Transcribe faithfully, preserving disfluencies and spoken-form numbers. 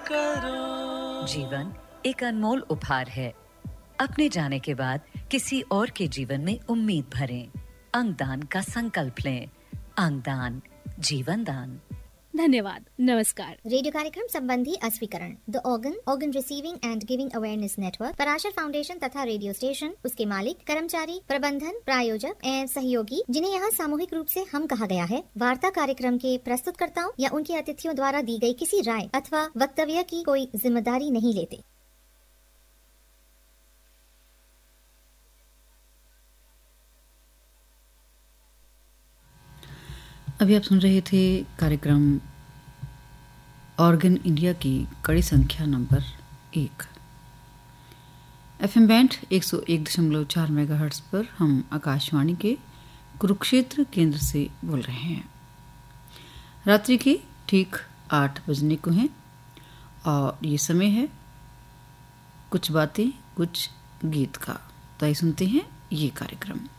करो। जीवन एक अनमोल उपहार है। अपने जाने के बाद किसी और के जीवन में उम्मीद भरें। अंगदान का संकल्प लें। अंगदान, जीवन दान। धन्यवाद। नमस्कार। रेडियो कार्यक्रम संबंधी अस्वीकरण, the organ organ receiving end giving awareness network, Parashar foundation तथा रेडियो स्टेशन, उसके मालिक, कर्मचारी, प्रबंधन, प्रायोजक एवं सहयोगी, जिन्हें यहाँ सामूहिक रूप से हम कहा गया है, वार्ता कार्यक्रम के प्रस्तुतकर्ताओं या उनके अतिथियों द्वारा दी गई किसी राय अथवा वक्तव्य की कोई जिम्मेदारी नहीं लेते। अभी आप सुन रहे थे कार्यक्रम ऑर्गन इंडिया की कड़ी संख्या नंबर एक, एफएम बैंड एक सौ एक दशमलव चार मेगाहर्ट्ज पर हम आकाशवाणी के कुरुक्षेत्र केंद्र से बोल रहे हैं। रात्रि के ठीक आठ बजने को हैं और ये समय है कुछ बातें कुछ गीत का। तो आइए सुनते हैं ये कार्यक्रम।